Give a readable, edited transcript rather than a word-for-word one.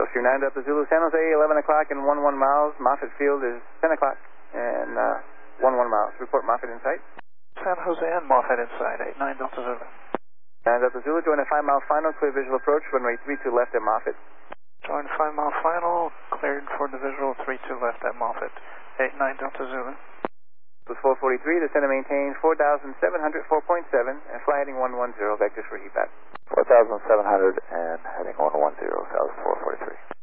Oscar 9 Delta Zulu, San Jose, 11 o'clock and 11 miles. Moffett Field is 10 o'clock and 11 miles. Report Moffett in sight. San Jose and Moffett in sight, 89 Delta Zulu. 9 Delta Zulu, join a 5-mile final, clear visual approach, runway 32 left at Moffett. Join 5-mile final, cleared for the visual, 32 left at Moffett, 89 Delta Zulu. Was 443, descend and maintain 4,700, 4.7, and fly heading 110, vectors for heat back. 4,700 and heading 110, south 443.